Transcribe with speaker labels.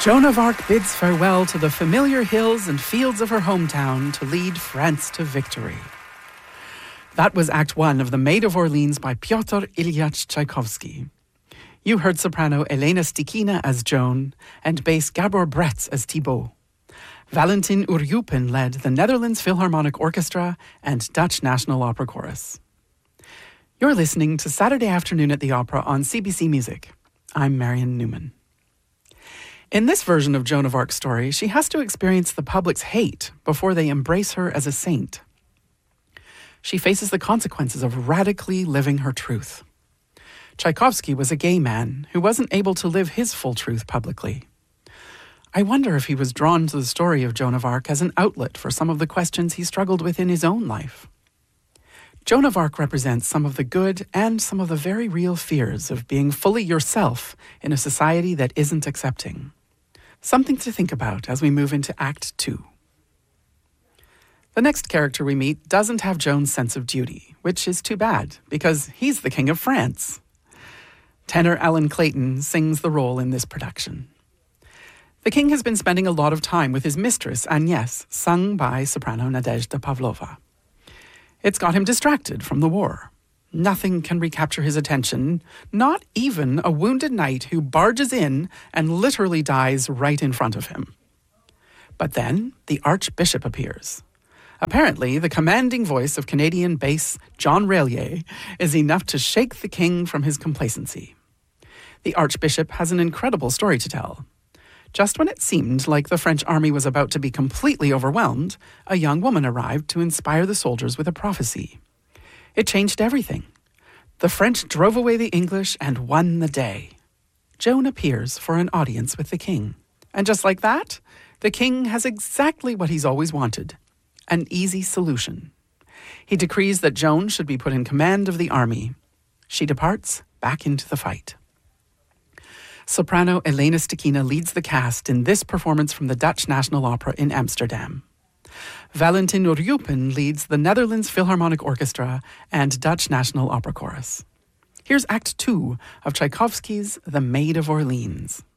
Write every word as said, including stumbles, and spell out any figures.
Speaker 1: Joan of Arc bids farewell to the familiar hills and fields of her hometown to lead France to victory. That was Act One of The Maid of Orleans by Pyotr Ilyich Tchaikovsky. You heard soprano Elena Stikina as Joan and bass Gabor Bretz as Thibaut. Valentin Uryupin led the Netherlands Philharmonic Orchestra and Dutch National Opera Chorus. You're listening to Saturday Afternoon at the Opera on C B C Music. I'm Marion Newman. In this version of Joan of Arc's story, she has to experience the public's hate before they embrace her as a saint. She faces the consequences of radically living her truth. Tchaikovsky was a gay man who wasn't able to live his full truth publicly. I wonder if he was drawn to the story of Joan of Arc as an outlet for some of the questions he struggled with in his own life. Joan of Arc represents some of the good and some of the very real fears of being fully yourself in a society that isn't accepting. Something to think about as we move into Act Two. The next character we meet doesn't have Joan's sense of duty, which is too bad, because he's the King of France. Tenor Alan Clayton sings the role in this production. The king has been spending a lot of time with his mistress, Agnès, sung by soprano Nadezhda Pavlova. It's got him distracted from the war. Nothing can recapture his attention, not even a wounded knight who barges in and literally dies right in front of him. But then the Archbishop appears. Apparently, the commanding voice of Canadian bass John Raylier is enough to shake the king from his complacency. The Archbishop has an incredible story to tell. Just when it seemed like the French army was about to be completely overwhelmed, a young woman arrived to inspire the soldiers with a prophecy. It changed everything. The French drove away the English and won the day. Joan appears for an audience with the king. And just like that, the king has exactly what he's always wanted, an easy solution. He decrees that Joan should be put in command of the army. She departs back into the fight. Soprano Elena Stikina leads the cast in this performance from the Dutch National Opera in Amsterdam. Valentin Uryupin leads the Netherlands Philharmonic Orchestra and Dutch National Opera Chorus. Here's Act Two of Tchaikovsky's The Maid of Orleans.